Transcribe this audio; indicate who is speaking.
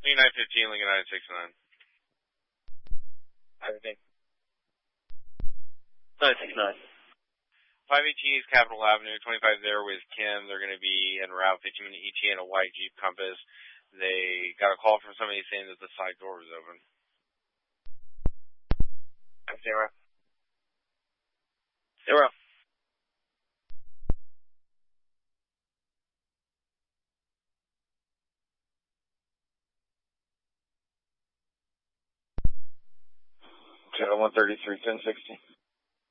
Speaker 1: Lincoln 915, Lincoln 969.
Speaker 2: 969.
Speaker 1: 518 East Capitol Avenue, 25 there with Kim. They're going to be en route, 15-minute ETA and a white Jeep Compass. They got a call from somebody saying that the side door was open.
Speaker 2: 0. 133, 1060.